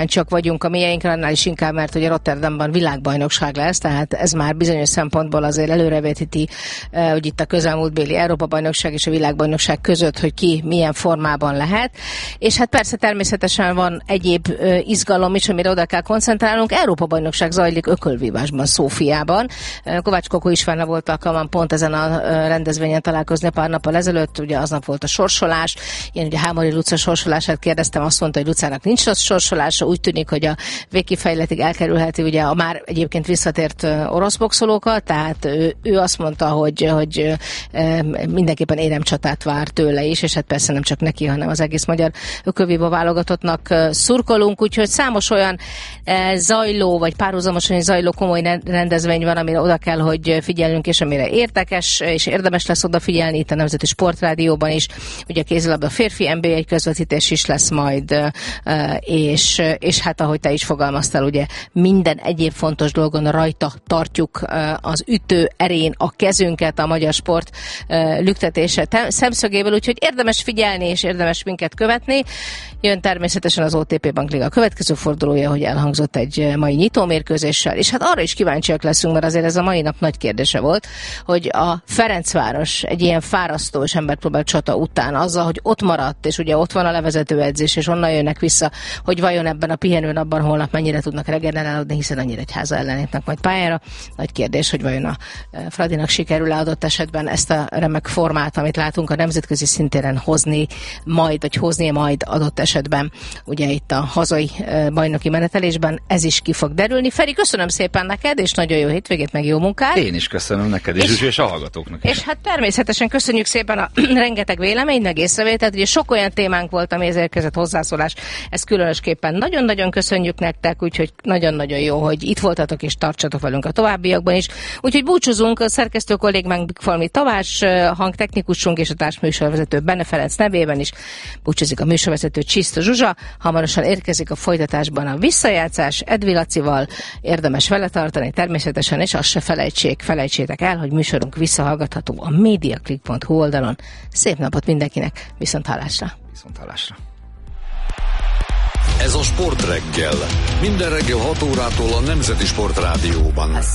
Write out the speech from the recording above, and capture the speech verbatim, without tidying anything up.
csak vagyunk a mieinkre, annál is inkább, mert ugye Rotterdamban világbajnokság lesz, tehát ez már bizonyos szempontból azért előrevetíti, hogy itt a közelmúltbéli Európa-bajnokság és a világbajnokság között, hogy ki milyen formában lehet. És hát persze természetesen van egyéb izgalom is, amire oda kell koncentrálnunk. Európa-bajnokság zajlik ökölvívásban, Szófiában. Kovács Kokó Istvánra volt alkalmam pont ezen a rendezvényen találkozni pár nappal ezelőtt, ugye aznap volt a sorsolás. Én ugye Hámori Luca sorsolását kérdeztem, azt mondta, hogy Lucának nincs rossz sorsolása, úgy tűnik, hogy a végkifejletig elkerülheti ugye a már egyébként visszatért orosz boxolókat, tehát ő, ő azt mondta, hogy, hogy mindenképpen éremcsatát vár tőle is, és hát persze nem csak neki, hanem az egész magyar ökölvívó válogatottnak szurkolunk, úgyhogy számos olyan zajló, vagy párhuzamosan zajló komoly rendezvény van, amire oda kell, hogy figyelünk, és amire érdekes, és érdemes lesz odafigyelni itt a Nemzeti Sportrádióban is. Ugye a kézilabda férfi en bé egy közvetítés is lesz majd, és, és hát ahogy te is fogalmaztál, ugye minden egyéb fontos dolgon rajta tartjuk az ütő erén a kezünket a magyar sport lüktetése szemszögéből, úgyhogy érdemes figyelni, és érdemes minket követni. Jön természetesen az o té pé Bankliga a következő fordulója, hogy elhangzott egy mai nyitómérkőzéssel, és hát arra is kíváncsiak leszünk, mert azért ez a mai nap nagy kérdése volt, hogy a Ferencváros egy ilyen fárasztó és emberpróbált csata után azzal, hogy ott maradt, és ugye ott van a levezető edzés, és onnan jönnek vissza, hogy vajon ebben a pihenő napban holnap mennyire tudnak regenerálódni, hiszen a Nyíregyháza ellen lépnek majd pályára. Nagy kérdés, hogy vajon a Fradinak sikerül adott esetben ezt a remek formát, amit látunk a nemzetközi szintéren hozni majd, vagy hozni majd adott esetben, ugye itt a hazai bajnoki menetelésben, ez is ki fog derülni. Feri, köszönöm szépen neked, és nagyon jó hétvégét, meg jó munkát. Én is köszönöm neked, és, és, és a hallgatóknak is. És hát természetesen köszönjük szépen a rengeteg véleményt, meg észrevételt, ugye sok olyan témánk volt, amihez érkezett hozzászólás, ezt különösképpen nagyon-nagyon köszönjük nektek, úgyhogy nagyon-nagyon jó, hogy itt voltatok, és tartsatok velünk a továbbiakban is. Úgyhogy búcsúzunk, a szerkesztő kollégánk Falmi Tamás, hangtechnikusunk és a társműsorvezető Benne Ferenc nevében is búcsúzik a műsorvezető Csiszta Zsuzsa. Hamarosan érkezik a folytatásban a visszajátszás Edvi Lacival, érdemes vele tartani természetesen, és azt se felejtsék, felejtsétek el, hogy műsorunk visszahallgatható a mediaclick pont hu oldalon. Szép napot mindenkinek, viszont hallásra! Viszont hallásra! Ez a Sportreggel. Minden reggel hat órától a Nemzeti Sportrádióban.